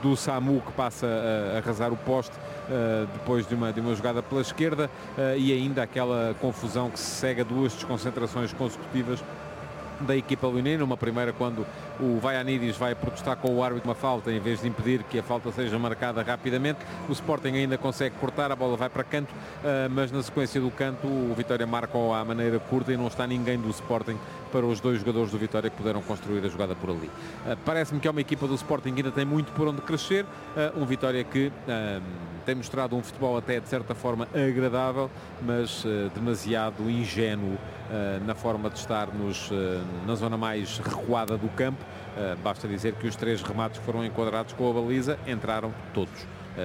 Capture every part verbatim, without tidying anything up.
do Samu, que passa a arrasar o poste uh, depois de uma, de uma jogada pela esquerda, uh, e ainda aquela confusão que se segue a duas desconcentrações consecutivas da equipa leonina. Uma primeira quando o Vaianidis vai protestar com o árbitro uma falta, em vez de impedir que a falta seja marcada rapidamente. O Sporting ainda consegue cortar, a bola vai para canto, mas na sequência do canto o Vitória marca à maneira curta e não está ninguém do Sporting para os dois jogadores do Vitória que puderam construir a jogada por ali. Parece-me que é uma equipa do Sporting que ainda tem muito por onde crescer, um Vitória que tem mostrado um futebol até de certa forma agradável, mas demasiado ingênuo na forma de estar nos, na zona mais recuada do campo. Basta dizer que os três remates que foram enquadrados com a baliza entraram todos.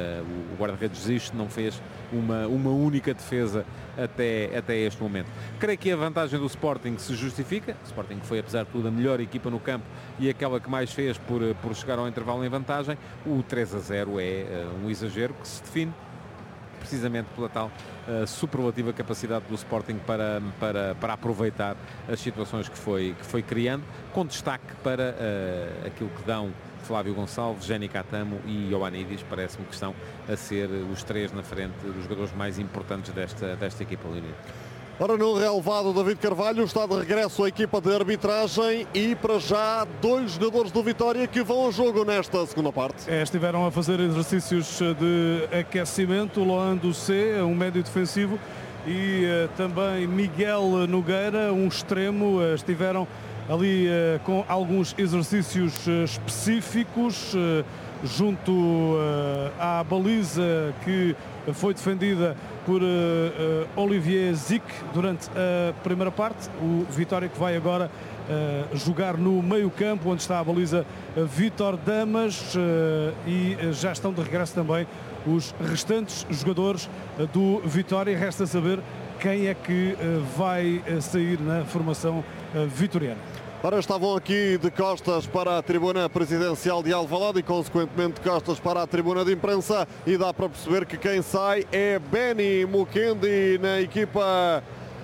O guarda-redes desiste, não fez uma, uma única defesa até, até este momento. Creio que a vantagem do Sporting se justifica. O Sporting foi, apesar de tudo, a melhor equipa no campo e aquela que mais fez por, por chegar ao intervalo em vantagem. O três a zero é um exagero que se define precisamente pela tal uh, superlativa capacidade do Sporting para, para, para aproveitar as situações que foi, que foi criando, com destaque para uh, aquilo que dão Flávio Gonçalves, Jenny Catamo e Ioannidis. Parece-me que estão a ser os três na frente dos jogadores mais importantes desta, desta equipa leonina. Ora, no relevado, David Carvalho está de regresso à equipa de arbitragem e, para já, dois jogadores do Vitória que vão ao jogo nesta segunda parte. É, estiveram a fazer exercícios de aquecimento. Loando C, um médio defensivo, e uh, também Miguel Nogueira, um extremo, uh, estiveram ali uh, com alguns exercícios uh, específicos uh, junto uh, à baliza que foi defendida por uh, uh, Olivier Zic durante a primeira parte. O Vitória que vai agora uh, jogar no meio campo, onde está a baliza uh, Vítor Damas, uh, e uh, já estão de regresso também os restantes jogadores uh, do Vitória. Resta saber quem é que uh, vai uh, sair na formação uh, vitoriana. Ora, estavam aqui de costas para a tribuna presidencial de Alvalade e, consequentemente, de costas para a tribuna de imprensa, e dá para perceber que quem sai é Benny Mukendi na equipa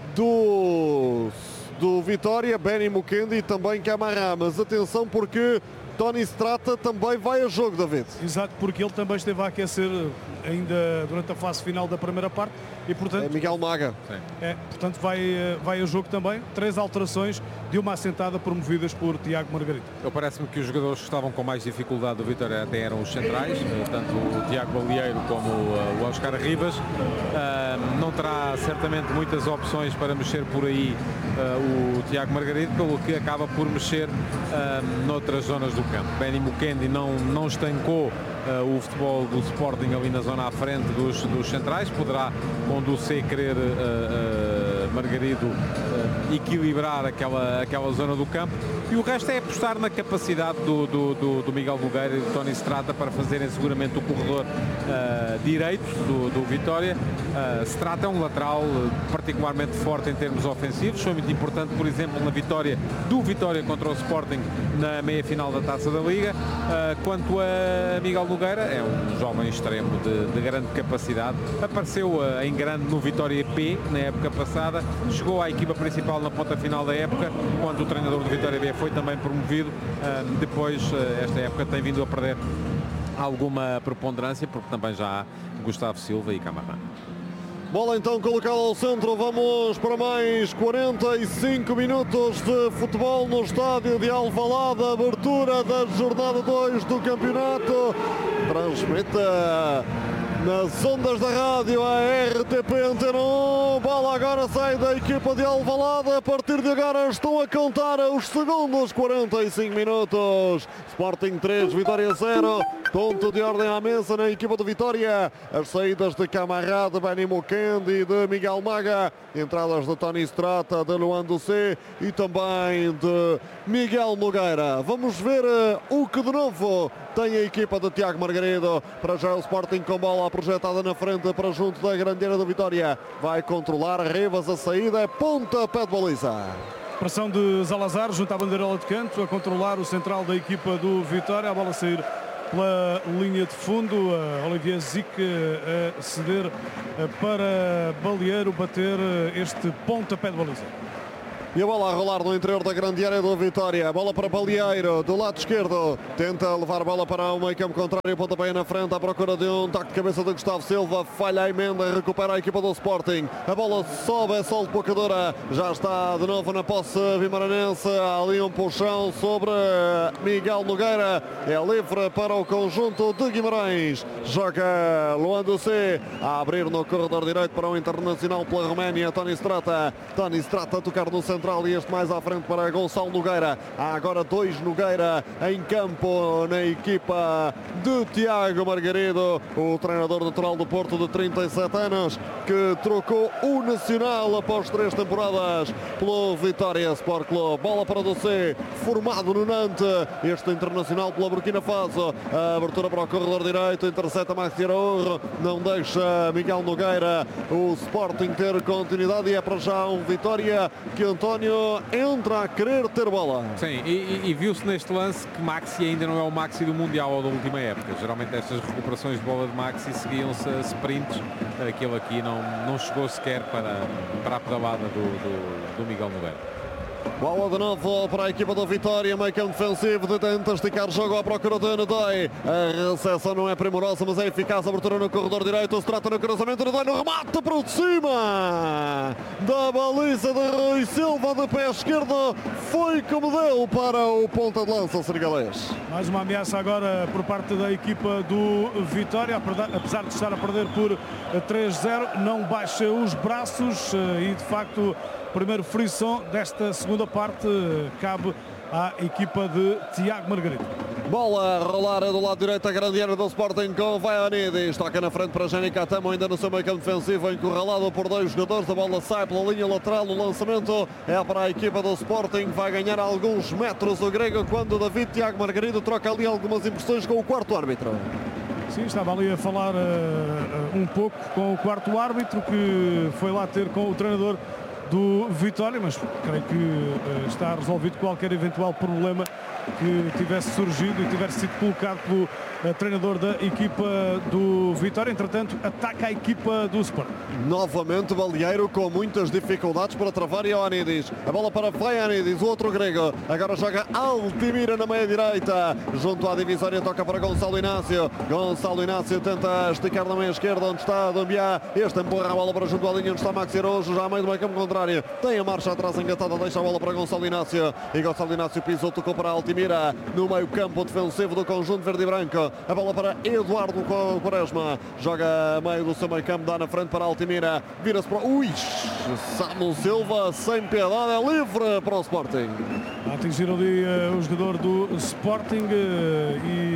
do, do Vitória. Benny Mukendi e também Camará, mas atenção porque Tony Strata também vai a jogo, David. Exato, porque ele também esteve a aquecer ainda durante a fase final da primeira parte e, portanto... É Miguel Maga. É, portanto, vai, vai a jogo também. Três alterações de uma assentada promovidas por Tiago Margarito. Eu parece-me que os jogadores que estavam com mais dificuldade do Vitória até eram os centrais, tanto o Tiago Balieiro como o Oscar Rivas. Uh, não terá certamente muitas opções para mexer por aí uh, o Tiago Margarito, pelo que acaba por mexer uh, noutras zonas do campo. Benny Mukendi não, não estancou uh, o futebol do Sporting ali na zona à frente dos, dos centrais. Poderá, com o C querer uh, uh, Margarido uh, equilibrar aquela, aquela zona do campo, e o resto é apostar na capacidade do, do, do, do Miguel Nogueira e do Tony Strata para fazerem seguramente o corredor uh, direito do, do Vitória. Uh, Strata é um lateral particularmente forte em termos ofensivos, foi muito importante, por exemplo, na vitória do Vitória contra o Sporting na meia-final da Taça da Liga. Uh, quanto a Miguel Nogueira, é um jovem extremo de, de grande capacidade, apareceu uh, em grande no Vitória P na época passada, chegou à equipa principal na ponta final da época, quando o treinador do Vitória B foi também promovido. Uh, depois, uh, esta época tem vindo a perder alguma preponderância, porque também já há Gustavo Silva e Camará. Bola então colocada ao centro, vamos para mais quarenta e cinco minutos de futebol no estádio de Alvalade, abertura da jornada dois do campeonato. Transmite nas ondas da rádio a R T P Antena um. Bola agora sai da equipa de Alvalade. A partir de agora estão a contar os segundos quarenta e cinco minutos. Sporting três, Vitória zero. Ponto de ordem à mesa na equipa do Vitória. As saídas de Camará, de Benny Mukendi, de Miguel Maga. Entradas de Tony Strata, de Luando C e também de Miguel Nogueira. Vamos ver uh, o que de novo tem a equipa de Tiago Margarido. Para já o Sporting com bola projetada na frente para junto da grande área do Vitória. Vai controlar Rivas, a saída é ponta, pé de baliza. Pressão de Zalazar junto à bandeirola de canto, a controlar o central da equipa do Vitória. A bola a sair pela linha de fundo, uh, Olivier Zic uh, a ceder uh, para Balieiro bater uh, este pontapé de baliza. E a bola a rolar no interior da grande área do Vitória. A bola para Balieiro, do lado esquerdo. Tenta levar a bola para o meio campo contrário. Pontapé na frente à procura de um toque de cabeça de Gustavo Silva. Falha a emenda, recupera a equipa do Sporting. A bola sobe, é sol de pocadora. Já está de novo na posse vimaranense. Há ali um puxão sobre Miguel Nogueira. É livre para o conjunto de Guimarães. Joga Luan do C a abrir no corredor direito para o Internacional pela Roménia. Tony Strata. Tony Strata a tocar no central e este mais à frente para Gonçalo Nogueira. Há agora dois Nogueira em campo na equipa de Tiago Margarido, o treinador natural do Porto de trinta e sete anos, que trocou o Nacional após três temporadas pelo Vitória Sport Clube. Bola para o C, formado no Nantes, este Internacional pela Burkina Faso. A abertura para o corredor direito, intercepta Maxi Araújo, não deixa Miguel Nogueira o Sporting ter continuidade e é para já um Vitória que António entra a querer ter bola. Sim, e, e viu-se neste lance que Maxi ainda não é o Maxi do Mundial ou da última época. Geralmente estas recuperações de bola de Maxi seguiam-se a sprints. Aquilo aqui não, não chegou sequer para, para a pedalada do, do, do Miguel Nogueira. Bola de novo para a equipa do Vitória, meio campo defensivo, de tenta esticar o jogo à procura do Nedói. A recepção não é primorosa, mas é eficaz. Abertura no corredor direito, se trata no cruzamento, Nedói no remate para cima da baliza de Rui Silva, de pé esquerdo, foi como deu para o ponta de lança senegalês. Mais uma ameaça agora por parte da equipa do Vitória, apesar de estar a perder por três zero, não baixa os braços e de facto primeiro frisson desta segunda parte cabe à equipa de Tiago Margarido. Bola a rolar do lado direito, a grande área do Sporting com Vaianidis. Toca na frente para Jani Catamo, ainda no seu meio campo defensivo, encurralado por dois jogadores. A bola sai pela linha lateral, o lançamento é para a equipa do Sporting. Vai ganhar alguns metros o grego quando o David Tiago Margarido troca ali algumas impressões com o quarto árbitro. Sim, estava ali a falar uh, um pouco com o quarto árbitro, que foi lá ter com o treinador do Vitória, mas creio que uh, está resolvido qualquer eventual problema que tivesse surgido e tivesse sido colocado pelo uh, treinador da equipa do Vitória. Entretanto, ataca a equipa do Sport. Novamente Balieiro com muitas dificuldades para travar Ioannidis. A bola para Vaianidis, o outro grego. Agora joga Altimira na meia direita. Junto à divisória toca para Gonçalo Inácio. Gonçalo Inácio tenta esticar na meia esquerda onde está Dombiá. Este empurra a bola para junto à linha onde está Maxi Araújo, já a meio do meio campo contrário. Tem a marcha atrás engatada, deixa a bola para Gonçalo Inácio. E Gonçalo Inácio pisou, tocou para Altimira no meio campo defensivo do conjunto verde e branco. A bola para Eduardo Quaresma. Joga a meio do seu meio campo, dá na frente para Altimira. Vira-se para... Ui! Samuel Silva sem piedade, é livre para o Sporting. A atingir ali uh, o jogador do Sporting uh,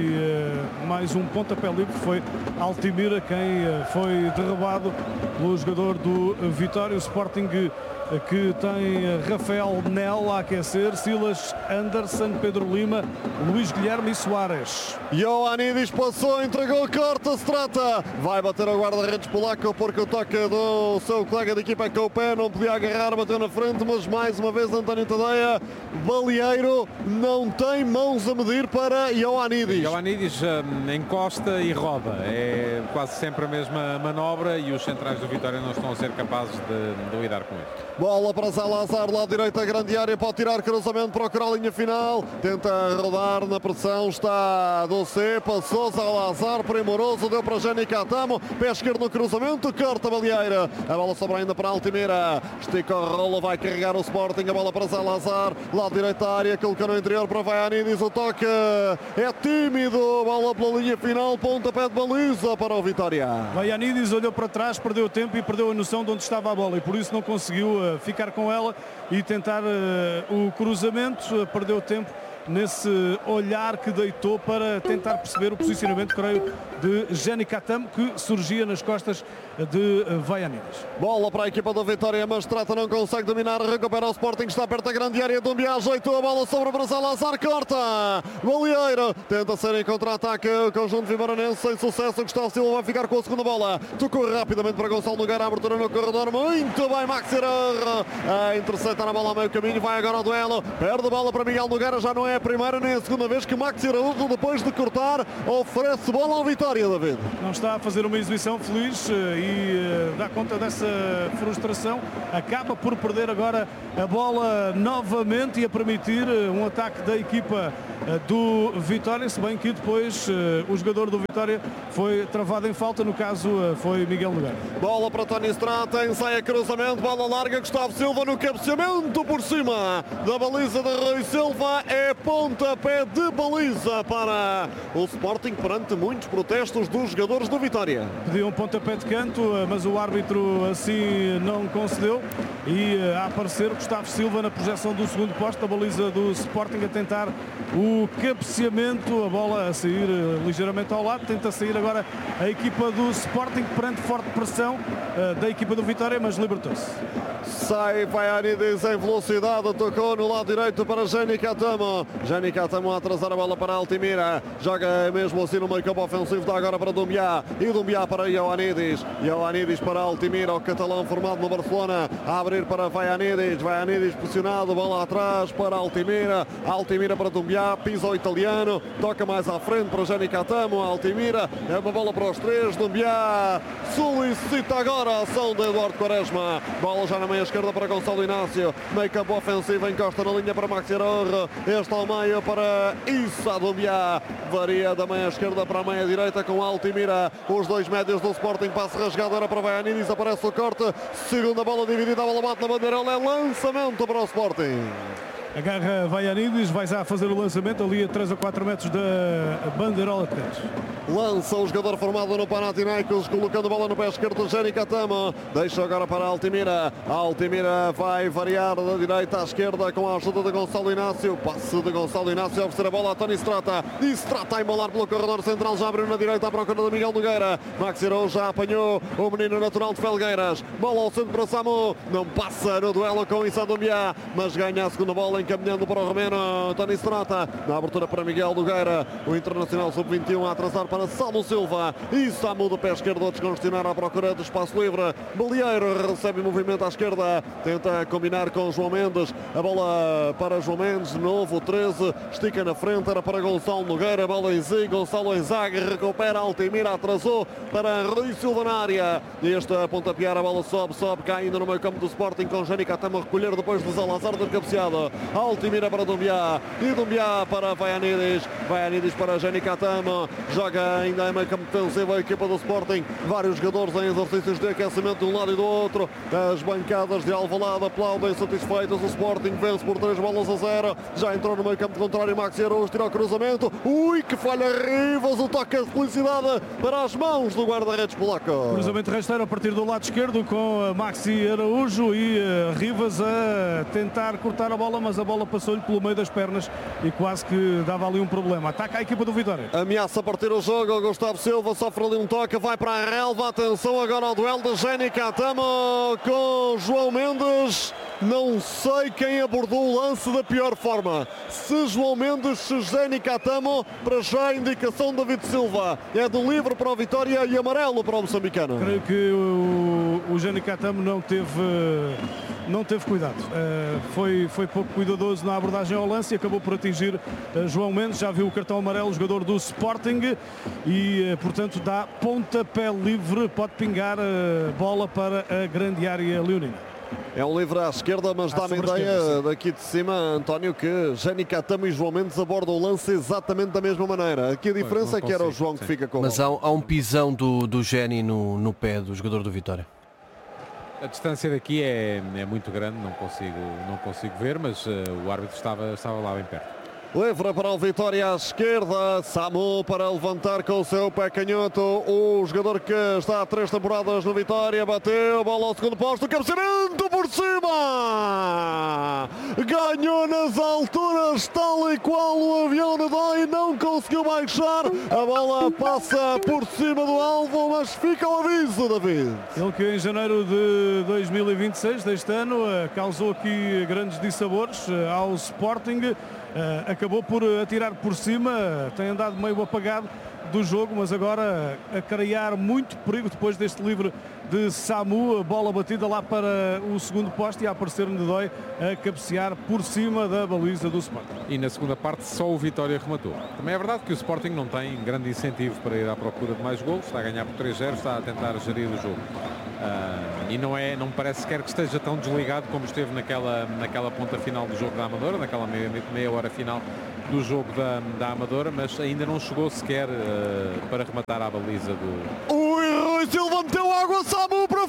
e uh, mais um pontapé livre. Foi Altimira quem uh, foi derrubado pelo jogador do Vitória. O Sporting uh, que tem Rafael Nel a aquecer, Silas Anderson, Pedro Lima, Luís Guilherme e Soares. Ioannidis passou, entregou, corta, se trata. Vai bater ao guarda-redes polaco porque o toque do seu colega de equipa é com o pé, não podia agarrar, bateu na frente, mas mais uma vez António Tadeia, Balieiro não tem mãos a medir para Ioannidis. Ioannidis um, encosta e roda, é quase sempre a mesma manobra e os centrais do Vitória não estão a ser capazes de, de lidar com isso. Bola para Salazar, lado direito, a grande área, pode tirar cruzamento, procurar a linha final, tenta rodar na pressão, está do C, passou Salazar, primoroso, deu para Jani Catamo, pé esquerdo no cruzamento, corta Balieira, a bola sobra ainda para Altimira, estica o rolo, vai carregar o Sporting, a bola para Salazar, lado direito da área, colocou no interior para Vaianidis, o toque é tímido, bola pela linha final, pontapé de baliza para o Vitória. Vaianidis olhou para trás, perdeu o tempo e perdeu a noção de onde estava a bola e por isso não conseguiu ficar com ela e tentar uh, o cruzamento, uh, perdeu tempo nesse olhar que deitou para tentar perceber o posicionamento, creio, de Jani Catamo, que surgia nas costas de Vaianidis. Bola para a equipa da Vitória, mas Trata não consegue dominar, recupera o Sporting, está perto da grande área, Dombiá ajeitou a bola sobre para Salazar, corta, Balieiro, tenta ser em contra-ataque, o conjunto vimaranense sem sucesso, Gustavo Silva vai ficar com a segunda bola, tocou rapidamente para Gonçalo Nogueira, a abertura no corredor, muito bem Maxi Araújo, a interceptar a bola a meio caminho, vai agora ao duelo, perde a bola para Miguel Nogueira, já não é é a primeira nem a segunda vez que Maxi Araújo, depois de cortar, oferece bola ao Vitória, David. Não está a fazer uma exibição feliz e dá conta dessa frustração. Acaba por perder agora a bola novamente e a permitir um ataque da equipa do Vitória, se bem que depois o jogador do Vitória foi travado em falta, no caso foi Miguel Nogueira. Bola para Tony Strata, ensaia cruzamento, bola larga, Gustavo Silva no cabeceamento por cima da baliza de Rui Silva, é pontapé de baliza para o Sporting perante muitos protestos dos jogadores do Vitória. Pediu um pontapé de canto, mas o árbitro assim não concedeu e a aparecer Gustavo Silva na projeção do segundo posto da baliza do Sporting a tentar o cabeceamento, a bola a sair ligeiramente ao lado, tenta sair agora a equipa do Sporting perante forte pressão uh, da equipa do Vitória, mas libertou-se. Sai Vaianides em velocidade, tocou no lado direito para Jani Catamo. Jani Catamo a atrasar a bola para Altimira, joga mesmo assim no meio campo ofensivo, dá agora para Dumbiá e Dumbiá para Ioannidis. Ioannidis para Altimira, o catalão formado no Barcelona, a abrir para Vaianides. Vaianides pressionado, bola atrás para Altimira, Altimira para Dumbiá, pisa o italiano, toca mais à frente para Jani Catamo. Altimira, é uma bola para os três. Dumbiá solicita agora a ação de Eduardo Quaresma, bola já na meia esquerda para Gonçalo Inácio, meio campo ofensivo, encosta na linha para Maxi Araújo, este ao meio para Issa Dumbiá, varia da meia esquerda para a meia direita com Altimira, os dois médios do Sporting, passe rasgado era para Vaianides, aparece o corte, segunda bola dividida, a bola bate na bandeirola, é lançamento para o Sporting. Agarra Vaianides, vai já fazer o lançamento ali a três a quatro metros da bandeirola de trás. Lança o jogador formado no Panathinaikos, colocando a bola no pé esquerdo, Jani Catamo. Deixa agora para Altimira. Altimira vai variar da direita à esquerda com a ajuda de Gonçalo Inácio. Passe de Gonçalo Inácio a oferecer a bola a Tony Strata. E Strata a embalar pelo corredor central, já abriu na direita à procura de Miguel Nogueira. Maxi Araújo já apanhou o menino natural de Felgueiras. Bola ao centro para Samu. Não passa no duelo com Issa Dumbiá, mas ganha a segunda bola, encaminhando para o romeno Tony Strata. Na abertura para Miguel Nogueira. O internacional sub vinte e um a atrasar para Samu Silva e Samu do pé esquerdo a descongestionar à procura de espaço livre. Belieiro recebe movimento à esquerda, tenta combinar com João Mendes, a bola para João Mendes, de novo treze, estica na frente, era para Gonçalo Nogueira, bola em Z, Gonçalo Enzague recupera, Altimira atrasou para Rui Silva na área, e este a pontapear, a bola sobe, sobe, cai ainda no meio campo do Sporting com Jani Catamo a recolher depois de Zalazar ter cabeceado. Altimira para Dumbiá e Dumbiá para Vaianides, Vaianides para Jani Catamo, joga ainda em meio campo defensivo a equipa do Sporting, vários jogadores em exercícios de aquecimento de um lado e do outro, as bancadas de Alvalade aplaudem satisfeitas, o Sporting vence por três bolas a zero, já entrou no meio campo contrário, Maxi Araújo tira o cruzamento, ui que falha Rivas, o toque de felicidade para as mãos do guarda-redes polaco. Cruzamento rasteiro a partir do lado esquerdo com Maxi Araújo e Rivas a tentar cortar a bola, mas a bola passou-lhe pelo meio das pernas e quase que dava ali um problema. Ataca a equipa do Vitória. Ameaça a partir o jogo, Gustavo Silva sofre ali um toque, vai para a relva, atenção agora ao duelo de Jani Catamo com João Mendes. Não sei quem abordou o lance da pior forma, se João Mendes, se Jani Catamo. Para já a indicação de David Silva é do livre para o Vitória e amarelo para o moçambicano. Creio que o, o Jani Catamo não teve não teve cuidado, uh, foi, foi pouco cuidadoso na abordagem ao lance e acabou por atingir uh, João Mendes. Já viu o cartão amarelo, jogador do Sporting, e uh, portanto dá pontapé livre, pode pingar a bola para a grande área leonina. É um livre à esquerda, mas à dá-me ideia esquerda, daqui de cima, António, que Jani Catamo e João Mendes abordam o lance exatamente da mesma maneira. Aqui a diferença é que era o João que sim. fica com Mas há, há um pisão do, do Jani no, no pé do jogador do Vitória. A distância daqui é, é muito grande, não consigo, não consigo ver, mas uh, o árbitro estava, estava lá bem perto. Livre para o Vitória à esquerda, Samu para levantar com o seu pé canhoto, o jogador que está há três temporadas no Vitória, bateu, bola ao segundo posto, cabeceamento por cima, ganhou nas alturas, tal e qual o avião de Dói, não conseguiu baixar, a bola passa por cima do alvo, mas fica o aviso, David. Ele que em janeiro de dois mil e vinte e seis, deste ano, causou aqui grandes dissabores ao Sporting. Uh, acabou por atirar por cima, tem andado meio apagado, do jogo, mas agora a criar muito perigo depois deste livre de Samu, a bola batida lá para o segundo poste e a aparecer Ndói a cabecear por cima da baliza do Sporting. E na segunda parte só o Vitória rematou. Também é verdade que o Sporting não tem grande incentivo para ir à procura de mais golos, está a ganhar por três a zero, está a tentar gerir o jogo. Uh, e não, é, não parece sequer que esteja tão desligado como esteve naquela, naquela ponta final do jogo da Amadora, naquela meia, meia hora final do jogo da, da Amadora, mas ainda não chegou sequer uh, para rematar a baliza do... Ui, Rui Silva meteu água, Samu para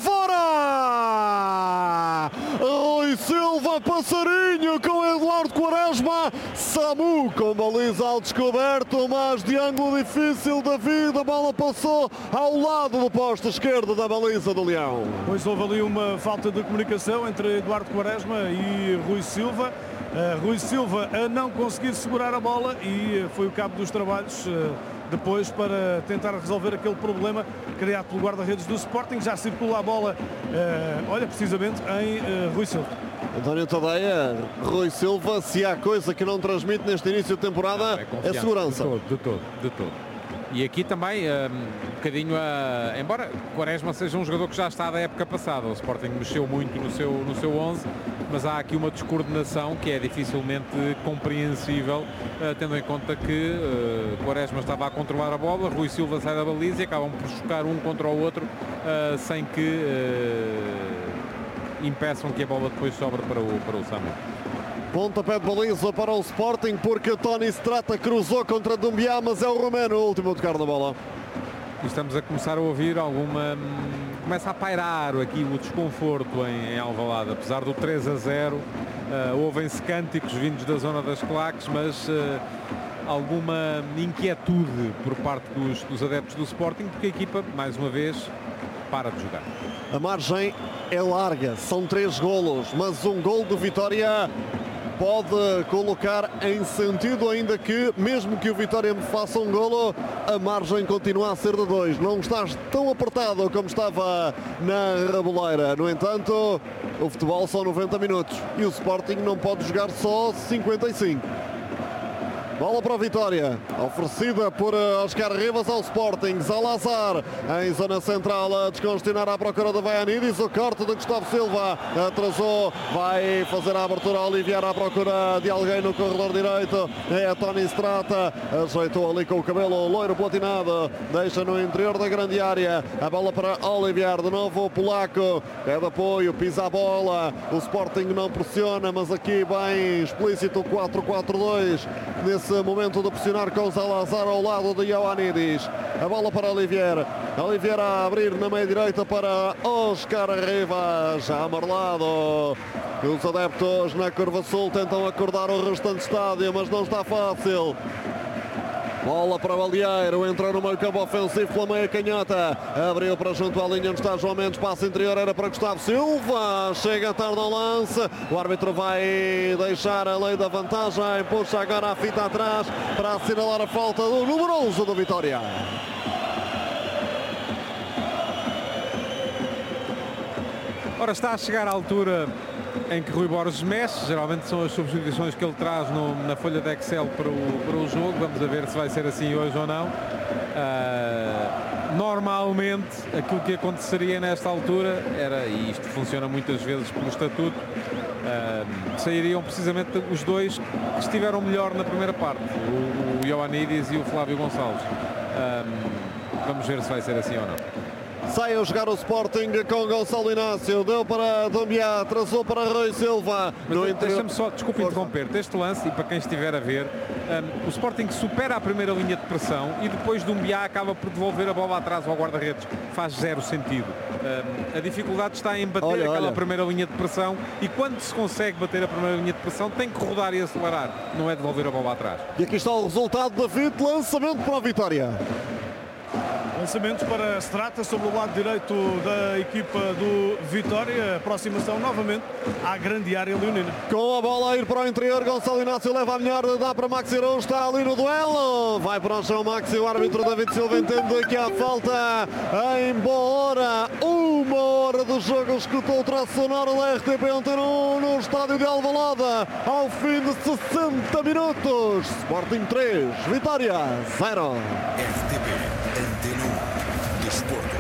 fora! Rui Silva, passarinho com Eduardo Quaresma, Samu com baliza ao descoberto, mas de ângulo difícil da vida, a bola passou ao lado do posto esquerdo da baliza do Leão. Pois houve ali uma falta de comunicação entre Eduardo Quaresma e Rui Silva. Uh, Rui Silva a não conseguir segurar a bola e uh, foi o cabo dos trabalhos uh, depois para tentar resolver aquele problema criado pelo guarda-redes do Sporting. Já circula a bola, uh, olha, precisamente em uh, Rui Silva. António Tadeia, Rui Silva, se há coisa que não transmite neste início de temporada, não, é, é segurança. De todo, de todo, de todo. E aqui também um bocadinho a... Embora Quaresma seja um jogador que já está da época passada, o Sporting mexeu muito no seu, no seu onze, mas há aqui uma descoordenação que é dificilmente compreensível, uh, tendo em conta que uh, Quaresma estava a controlar a bola, Rui Silva sai da baliza e acabam por chocar um contra o outro uh, sem que uh, impeçam que a bola depois sobre para o, para o Samu. Pontapé de baliza para o Sporting, porque Tony Strata cruzou contra Dumbiá, mas é o romeno o último a tocar na bola. E estamos a começar a ouvir alguma... Começa a pairar aqui o desconforto em, em Alvalade, apesar do três a zero, uh, ouvem-se cânticos vindos da zona das claques, mas uh, alguma inquietude por parte dos, dos adeptos do Sporting, porque a equipa, mais uma vez, para de jogar. A margem é larga, são três golos, mas um gol do Vitória pode colocar em sentido, ainda que, mesmo que o Vitória me faça um golo, a margem continua a ser de dois. Não está tão apertado como estava na Raboleira. No entanto, o futebol são noventa minutos e o Sporting não pode jogar só cinquenta e cinco. Bola para a Vitória, oferecida por Oscar Rivas ao Sporting. Salazar em zona central a descongestionar à procura de Vaianidis. O corte de Gustavo Silva atrasou, vai fazer a abertura a Olivier à procura de alguém no corredor direito. É a Tony Strata, ajeitou ali com o cabelo loiro platinado, deixa no interior da grande área. A bola para Olivier, de novo o polaco, pede apoio, pisa a bola. O Sporting não pressiona, mas aqui bem explícito o quatro quatro dois. Nesse momento de pressionar com Salazar ao lado de Ioannidis. A bola para Olivier. Olivier a abrir na meia direita para Oscar Rivas. Já amarelado. Os adeptos na curva sul tentam acordar o restante estádio, mas não está fácil. Bola para Balieiro, entrou no meio campo ofensivo pela meia canhota, abriu para junto à linha onde está João Mendes, passo interior era para Gustavo Silva, chega tarde ao lance, o árbitro vai deixar a lei da vantagem, puxa agora a fita atrás para assinalar a falta do número onze do Vitória. Ora, está a chegar a altura em que Rui Borges mexe, geralmente são as substituições que ele traz no, na folha de Excel para o, para o jogo, vamos a ver se vai ser assim hoje ou não. Uh, normalmente aquilo que aconteceria nesta altura era, e isto funciona muitas vezes pelo estatuto, uh, sairiam precisamente os dois que estiveram melhor na primeira parte, o, o Ioannidis e o Flávio Gonçalves. Uh, vamos ver se vai ser assim ou não. Sai a jogar o Sporting com Gonçalo Inácio, deu para Dumbiá, traçou para Rui Silva. Mas deixa-me só, desculpe interromper-te, este lance, e para quem estiver a ver, um, o Sporting supera a primeira linha de pressão e depois Dumbiá acaba por devolver a bola atrás ao guarda-redes. Faz zero sentido. Um, a dificuldade está em bater olha, aquela olha. primeira linha de pressão, e quando se consegue bater a primeira linha de pressão tem que rodar e acelerar, não é devolver a bola atrás. E aqui está o resultado, David, lançamento para a Vitória. Lançamentos para Strata sobre o lado direito da equipa do Vitória. Aproximação novamente à grande área leonina. Com a bola a ir para o interior, Gonçalo Inácio leva a melhor, dá para Maxi Araújo, está ali no duelo. Vai para o chão Maxi, o árbitro David Silva entende que há falta em boa hora. Uma hora de jogo, escutou o traço sonoro da R T P Antena um no estádio de Alvalade. Ao fim de sessenta minutos. Sporting três, Vitória zero. R T P Antena um Desporto.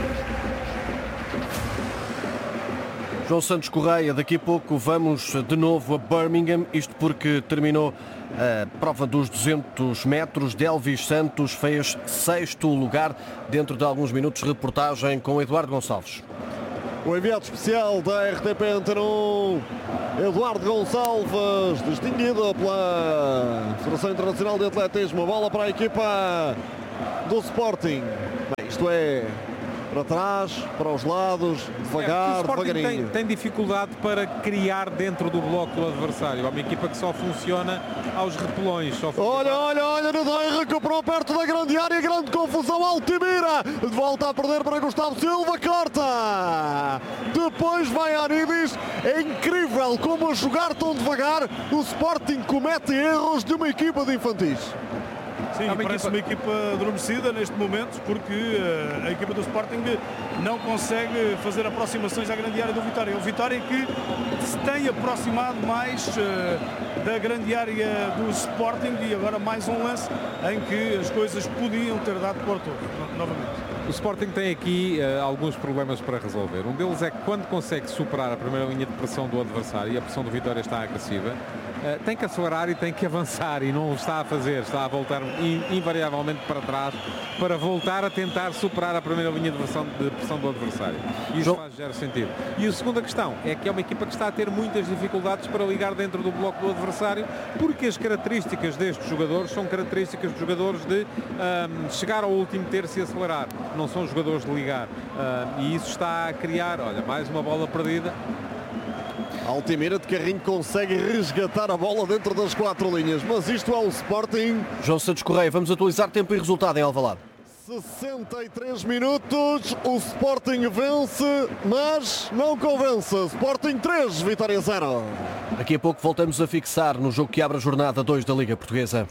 João Santos Correia, daqui a pouco vamos de novo a Birmingham, isto porque terminou a prova dos duzentos metros. Delvis Santos fez sexto lugar. Dentro de alguns minutos, reportagem com Eduardo Gonçalves. O enviado especial da R T P Antena um, Eduardo Gonçalves, distinguido pela Federação Internacional de Atletismo. Bola para a equipa do Sporting. Bem, isto é para trás, para os lados, devagar, é, o Sporting devagarinho. Tem, tem dificuldade para criar dentro do bloco do adversário. É uma equipa que só funciona aos repelões. Só funciona... Olha, olha, olha, Nedei recuperou perto da grande área, grande confusão, Altimira, de volta a perder para Gustavo Silva, corta! Depois vai Aníbis, é incrível como a jogar tão devagar o Sporting comete erros de uma equipa de infantis. Sim, é uma parece equipa... uma equipa adormecida neste momento, porque uh, a equipa do Sporting não consegue fazer aproximações à grande área do Vitória. O Vitória que se tem aproximado mais uh, da grande área do Sporting, e agora mais um lance em que as coisas podiam ter dado por todo, no novamente. O Sporting tem aqui uh, alguns problemas para resolver. Um deles é que quando consegue superar a primeira linha de pressão do adversário, e a pressão do Vitória está agressiva, uh, tem que acelerar e tem que avançar, e não o está a fazer, está a voltar in, invariavelmente para trás para voltar a tentar superar a primeira linha de pressão, de pressão do adversário. E isso faz zero sentido. E a segunda questão é que é uma equipa que está a ter muitas dificuldades para ligar dentro do bloco do adversário, porque as características destes jogadores são características de jogadores de um, chegar ao último terço e acelerar. Não são jogadores de ligar, uh, e isso está a criar, olha, mais uma bola perdida. Altimira de carrinho consegue resgatar a bola dentro das quatro linhas, mas isto é o Sporting. João Santos Correia, vamos atualizar tempo e resultado em Alvalade. sessenta e três minutos, o Sporting vence, mas não convence. Sporting três, Vitória zero. Daqui a pouco voltamos a fixar no jogo que abre a jornada dois da Liga Portuguesa.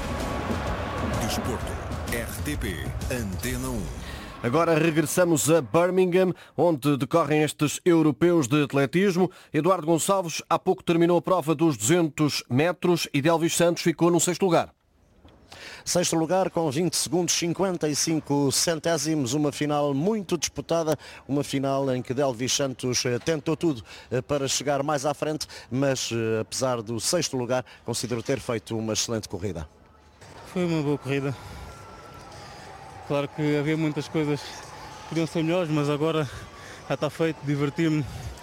Desporto, R T P Antena um. Agora regressamos a Birmingham, onde decorrem estes europeus de atletismo. Eduardo Gonçalves há pouco terminou a prova dos duzentos metros e Delvis Santos ficou no sexto lugar. Sexto lugar com vinte segundos, cinquenta e cinco centésimos, uma final muito disputada, uma final em que Delvis Santos tentou tudo para chegar mais à frente, mas apesar do sexto lugar, considero ter feito uma excelente corrida. Foi uma boa corrida. Claro que havia muitas coisas que podiam ser melhores, mas agora já está feito, diverti-me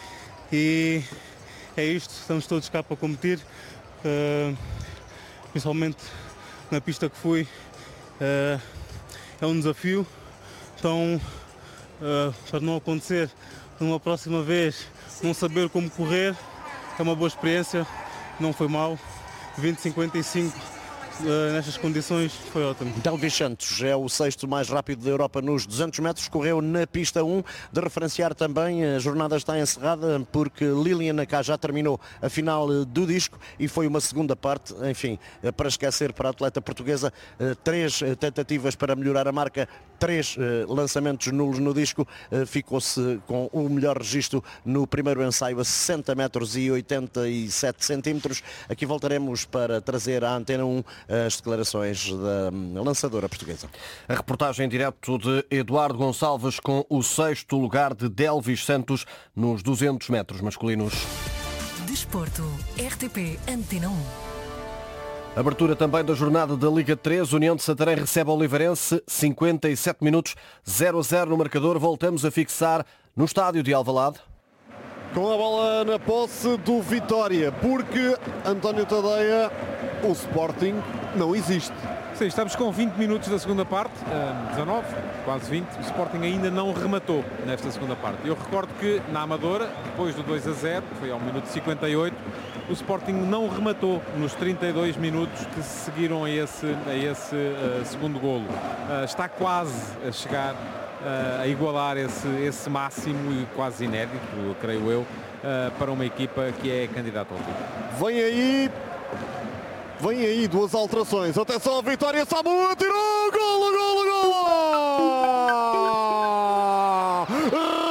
e é isto, estamos todos cá para competir, uh, principalmente na pista que fui, uh, é um desafio, então uh, para não acontecer numa próxima vez, não saber como correr, é uma boa experiência, não foi mal, vinte cinquenta e cinco. Uh, nestas condições foi ótimo. Delvis Santos é o sexto mais rápido da Europa nos duzentos metros, correu na pista um. De referenciar também, a jornada está encerrada porque Lilian Cá já terminou a final do disco e foi uma segunda parte, enfim, para esquecer para a atleta portuguesa, três tentativas para melhorar a marca, três lançamentos nulos no disco, ficou-se com o melhor registro no primeiro ensaio a sessenta metros e oitenta e sete centímetros. Aqui voltaremos para trazer à Antena um as declarações da lançadora portuguesa. A reportagem em direto de Eduardo Gonçalves com o sexto lugar de Delvis Santos nos duzentos metros masculinos. Desporto, R T P Antena um. Abertura também da jornada da Liga três, União de Santarém recebe o Oliveirense, cinquenta e sete minutos, zero a zero no marcador. Voltamos a fixar no estádio de Alvalade. Com a bola na posse do Vitória, porque António Tadeia, o Sporting não existe. Sim, estamos com vinte minutos da segunda parte, dezanove, quase vinte. O Sporting ainda não rematou nesta segunda parte. Eu recordo que na Amadora, depois do dois a zero, foi ao minuto cinquenta e oito, o Sporting não rematou nos trinta e dois minutos que seguiram a esse, a esse uh, segundo golo. Uh, está quase a chegar a igualar esse, esse máximo e quase inédito, creio eu, para uma equipa que é candidata ao título. Vem aí, vem aí duas alterações. Atenção à vitória, Samu atirou, golo, golo, golo!